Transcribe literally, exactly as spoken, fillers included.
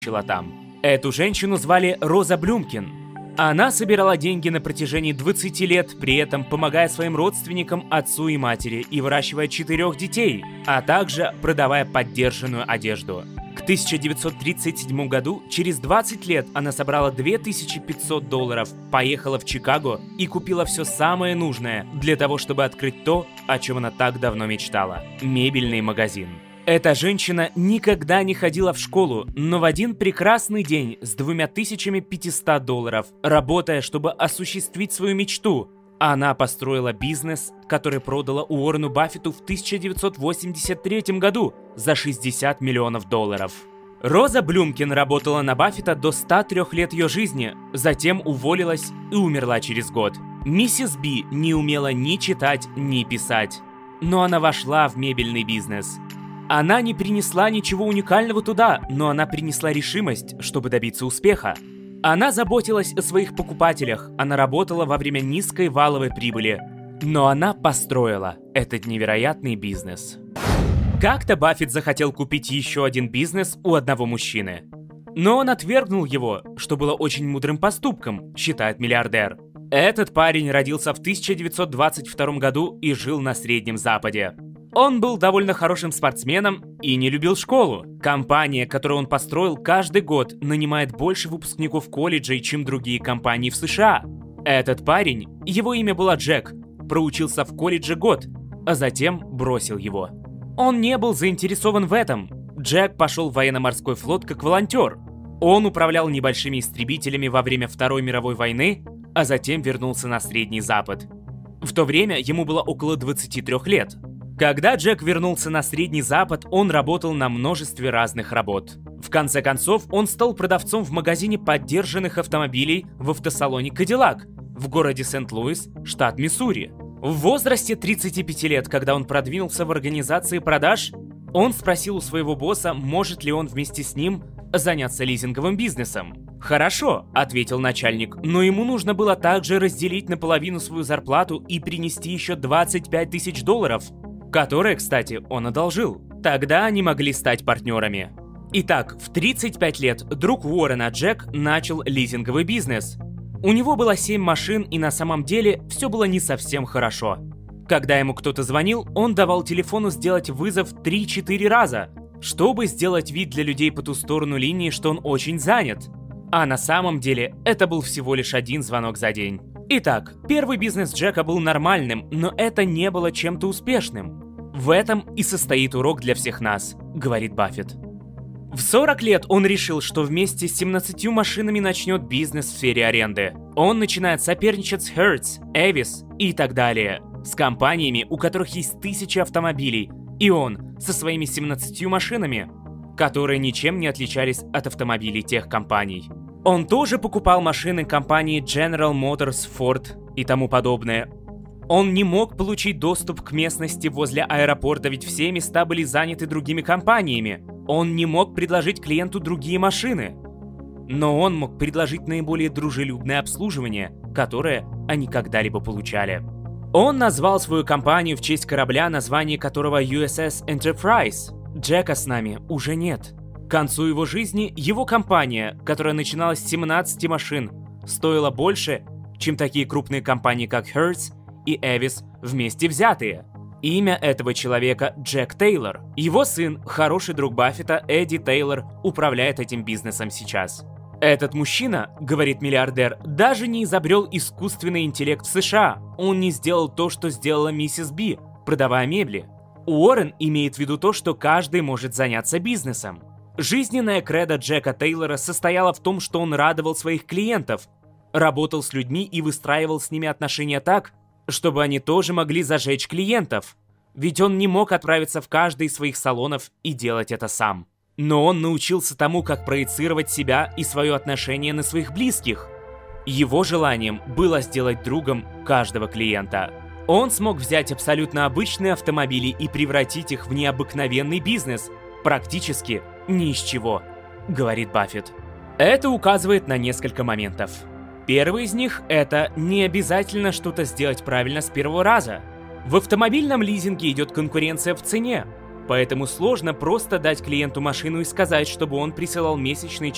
там. Эту женщину звали Роза Блюмкин. Она собирала деньги на протяжении двадцати лет, при этом помогая своим родственникам, отцу и матери, и выращивая четырех детей, а также продавая поддержанную одежду. К тысяча девятьсот тридцать седьмому году, через двадцать лет, она собрала две тысячи пятьсот долларов, поехала в Чикаго и купила все самое нужное для того, чтобы открыть то, о чем она так давно мечтала – мебельный магазин. Эта женщина никогда не ходила в школу, но в один прекрасный день с двумя тысячами пятьюстами долларов, работая, чтобы осуществить свою мечту, она построила бизнес, который продала Уоррену Баффету в тысяча девятьсот восемьдесят третьем году за шестьдесят миллионов долларов. Роза Блюмкин работала на Баффета до ста трёх лет ее жизни, затем уволилась и умерла через год. Миссис Би не умела ни читать, ни писать, но она вошла в мебельный бизнес. Она не принесла ничего уникального туда, но она принесла решимость, чтобы добиться успеха. Она заботилась о своих покупателях, она работала во время низкой валовой прибыли, но она построила этот невероятный бизнес. Как-то Баффет захотел купить еще один бизнес у одного мужчины, но он отвергнул его, что было очень мудрым поступком, считает миллиардер. Этот парень родился в тысяча девятьсот двадцать втором году и жил на Среднем Западе. Он был довольно хорошим спортсменом и не любил школу. Компания, которую он построил, каждый год нанимает больше выпускников колледжей, чем другие компании в США. Этот парень, его имя было Джек, проучился в колледже год, а затем бросил его. Он не был заинтересован в этом. Джек пошел в военно-морской флот как волонтер. Он управлял небольшими истребителями во время Второй мировой войны, а затем вернулся на Средний Запад. В то время ему было около двадцати трёх лет. Когда Джек вернулся на Средний Запад, он работал на множестве разных работ. В конце концов, он стал продавцом в магазине поддержанных автомобилей в автосалоне Cadillac в городе Сент-Луис, штат Миссури. В возрасте тридцати пяти лет, когда он продвинулся в организации продаж, он спросил у своего босса, может ли он вместе с ним заняться лизинговым бизнесом. «Хорошо», — ответил начальник, но ему нужно было также разделить наполовину свою зарплату и принести еще двадцать пять тысяч долларов, которые, кстати, он одолжил. Тогда они могли стать партнерами. Итак, в тридцать пять лет друг Уоррена Джек начал лизинговый бизнес. У него было семь машин, и на самом деле все было не совсем хорошо. Когда ему кто-то звонил, он давал телефону сделать вызов три-четыре раза, чтобы сделать вид для людей по ту сторону линии, что он очень занят. А на самом деле это был всего лишь один звонок за день. Итак, первый бизнес Джека был нормальным, но это не было чем-то успешным. В этом и состоит урок для всех нас, говорит Баффет. В сорок лет он решил, что вместе с семнадцатью машинами начнет бизнес в сфере аренды. Он начинает соперничать с Hertz, Avis и так далее, с компаниями, у которых есть тысячи автомобилей, и он со своими семнадцатью машинами, которые ничем не отличались от автомобилей тех компаний. Он тоже покупал машины компании General Motors, Ford и тому подобное. Он не мог получить доступ к местности возле аэропорта, ведь все места были заняты другими компаниями. Он не мог предложить клиенту другие машины. Но он мог предложить наиболее дружелюбное обслуживание, которое они когда-либо получали. Он назвал свою компанию в честь корабля, название которого ю эс эс Enterprise. Джека с нами уже нет. К концу его жизни его компания, которая начиналась с семнадцати машин, стоила больше, чем такие крупные компании, как Hertz и Avis вместе взятые. Имя этого человека Джек Тейлор. Его сын, хороший друг Баффета, Эдди Тейлор, управляет этим бизнесом сейчас. Этот мужчина, говорит миллиардер, даже не изобрел искусственный интеллект в США. Он не сделал то, что сделала миссис Би, продавая мебли. Уоррен имеет в виду то, что каждый может заняться бизнесом. Жизненная кредо Джека Тейлора состояла в том, что он радовал своих клиентов, работал с людьми и выстраивал с ними отношения так, чтобы они тоже могли зажечь клиентов. Ведь он не мог отправиться в каждый из своих салонов и делать это сам. Но он научился тому, как проецировать себя и свое отношение на своих близких. Его желанием было сделать другом каждого клиента. Он смог взять абсолютно обычные автомобили и превратить их в необыкновенный бизнес, практически ни из чего, говорит Баффет. Это указывает на несколько моментов. Первый из них – это не обязательно что-то сделать правильно с первого раза. В автомобильном лизинге идет конкуренция в цене, поэтому сложно просто дать клиенту машину и сказать, чтобы он присылал месячный